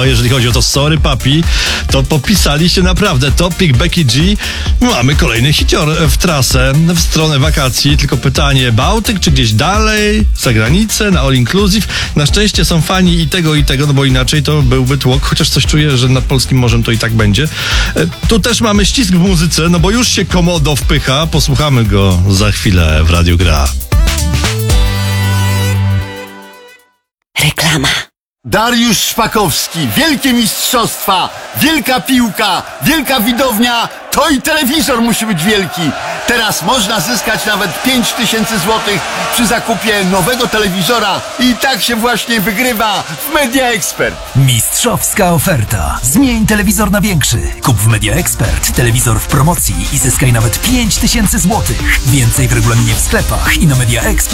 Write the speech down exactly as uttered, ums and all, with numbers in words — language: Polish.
jeżeli chodzi o to Sorry Papi, to popisali się naprawdę. Topik, Becky G. Mamy kolejny hicior w trasę, w stronę wakacji. Tylko pytanie, Bałtyk czy gdzieś dalej, za granicę, na all inclusive? Na szczęście są fani i tego, i tego, no bo inaczej to byłby tłok, chociaż coś czuję, że nad polskim morzem to i tak będzie. Tu też mamy ścisk w muzyce, no bo już się Komodo wpycha. Posłuchamy go za chwilę w Radiu Gra. Reklama. Dariusz Szpakowski, wielkie mistrzostwa, wielka piłka, wielka widownia, to i telewizor musi być wielki. Teraz można zyskać nawet pięć tysięcy złotych przy zakupie nowego telewizora i tak się właśnie wygrywa w Media Expert. Mistrzowska oferta. Zmień telewizor na większy. Kup w Media Expert telewizor w promocji i zyskaj nawet pięć tysięcy złotych. Więcej w regulaminie w sklepach i na media expert.